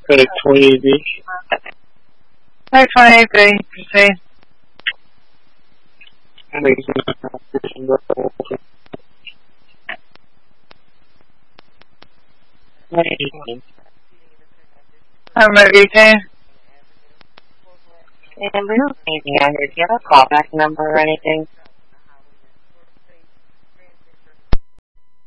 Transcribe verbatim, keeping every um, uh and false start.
Credit twenty B. Hi, twenty B. See. I'm ready to. And we don't need the under. Do you have a callback number or anything?